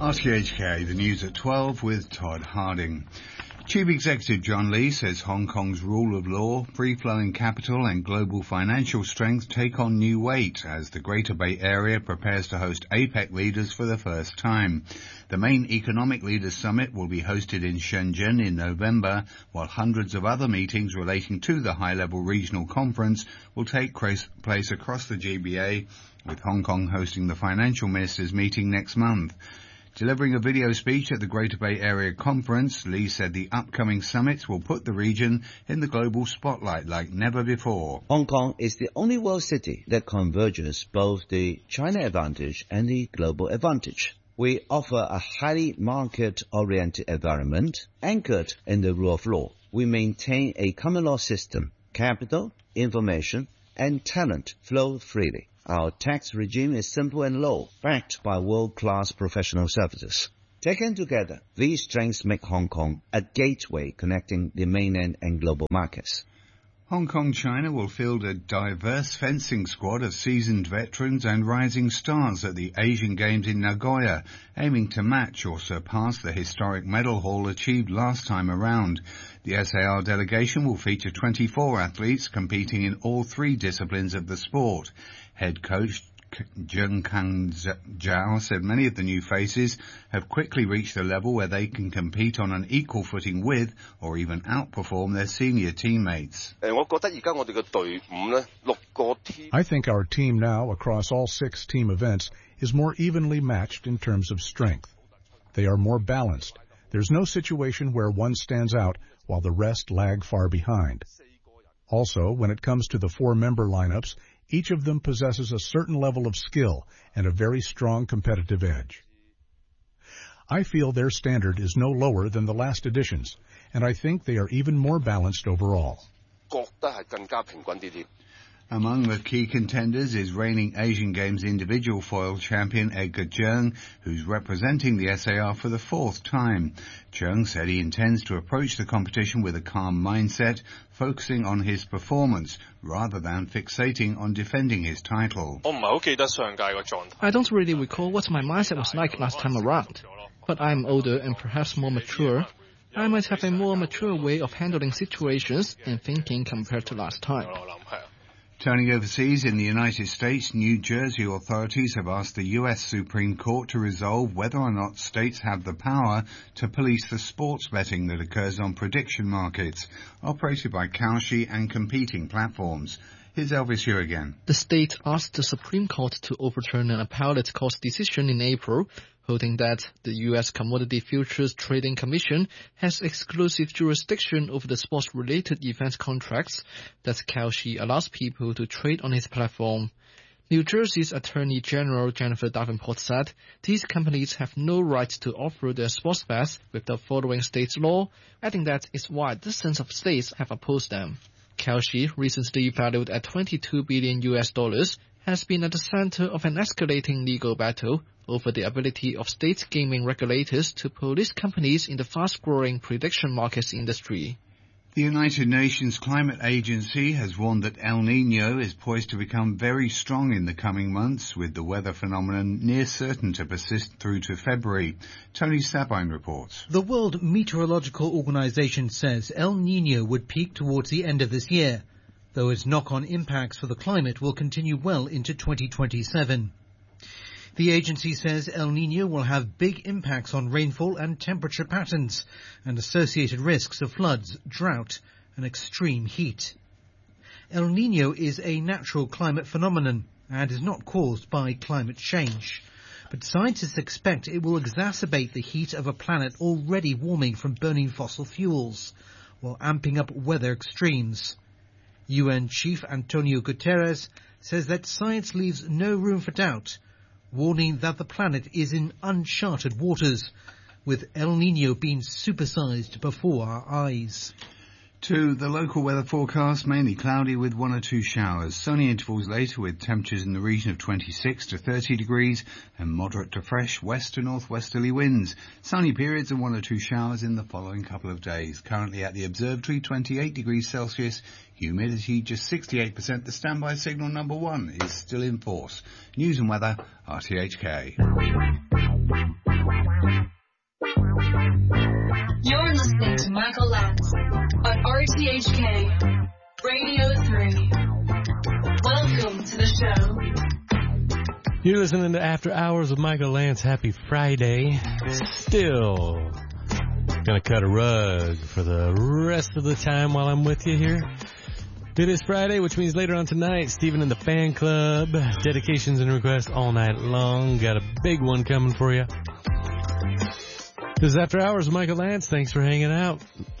RTHK, the news at 12 with Todd Harding. Chief Executive John Lee says Hong Kong's rule of law, free-flowing capital and global financial strength take on new weight as the Greater Bay Area prepares to host APEC leaders for the first time. The main economic leaders summit will be hosted in Shenzhen in November, while hundreds of other meetings relating to the high-level regional conference will take place across the GBA, with Hong Kong hosting the financial ministers meeting next month. Delivering a video speech at the Greater Bay Area Conference, Lee said the upcoming summits will put the region in the global spotlight like never before. Hong Kong is the only world city that converges both the China advantage and the global advantage. We offer a highly market-oriented environment anchored in the rule of law. We maintain a common law system. Capital, information, and talent flow freely. Our tax regime is simple and low, backed by world-class professional services. Taken together, these strengths make Hong Kong a gateway connecting the mainland and global markets. Hong Kong China will field a diverse fencing squad of seasoned veterans and rising stars at the Asian Games in Nagoya, aiming to match or surpass the historic medal haul achieved last time around. The SAR delegation will feature 24 athletes competing in all three disciplines of the sport. Head coach Zheng Kang Zhao said many of the new faces have quickly reached a level where they can compete on an equal footing with or even outperform their senior teammates. I think our team now across all 6 team events is more evenly matched in terms of strength. They are more balanced. There's no situation where one stands out while the rest lag far behind. Also, when it comes to the 4-member lineups, each of them possesses a certain level of skill and a very strong competitive edge. I feel their standard is no lower than the last editions, and I think they are even more balanced overall. Among the key contenders is reigning Asian Games individual foil champion Edgar Zheng, who's representing the SAR for the 4th time. Zheng said he intends to approach the competition with a calm mindset, focusing on his performance rather than fixating on defending his title. I don't really recall what my mindset was like last time around, but I'm older and perhaps more mature. I might have a more mature way of handling situations and thinking compared to last time. Turning overseas, in the United States, New Jersey authorities have asked the U.S. Supreme Court to resolve whether or not states have the power to police the sports betting that occurs on prediction markets, operated by Kalshi and competing platforms. Here's Elvis here again. The state asked the Supreme Court to overturn an appellate court's decision in April, holding that the U.S. Commodity Futures Trading Commission has exclusive jurisdiction over the sports-related event contracts that Kalshi allows people to trade on his platform. New Jersey's Attorney General Jennifer Davenport said these companies have no right to offer their sports bets without following state's law, adding that it's why dozens of states have opposed them. Kalshi, recently valued at $22 billion, has been at the center of an escalating legal battle over the ability of state gaming regulators to police companies in the fast-growing prediction markets industry. The United Nations Climate Agency has warned that El Niño is poised to become very strong in the coming months, with the weather phenomenon near certain to persist through to February. Tony Sabine reports. The World Meteorological Organization says El Niño would peak towards the end of this year, though its knock-on impacts for the climate will continue well into 2027. The agency says El Niño will have big impacts on rainfall and temperature patterns and associated risks of floods, drought, and extreme heat. El Niño is a natural climate phenomenon and is not caused by climate change. But scientists expect it will exacerbate the heat of a planet already warming from burning fossil fuels, while amping up weather extremes. UN Chief Antonio Guterres says that science leaves no room for doubt, warning that the planet is in uncharted waters, with El Niño being supersized before our eyes. To the local weather forecast, mainly cloudy with 1 or 2 showers. Sunny intervals later with temperatures in the region of 26 to 30 degrees and moderate to fresh west to northwesterly winds. Sunny periods and 1 or 2 showers in the following couple of days. Currently at the observatory, 28 degrees Celsius. Humidity just 68%. The standby signal number 1 is still in force. News and weather, RTHK. You're listening to Michael Lance on RTHK Radio 3. Welcome to the show. You're listening to After Hours with Michael Lance. Happy Friday. Still gonna cut a rug for the rest of the time while I'm with you here. It is Friday, which means later on tonight, Stephen and the Fan Club. Dedications and requests all night long. Got a big one coming for you. This is After Hours with Michael Lance. Thanks for hanging out.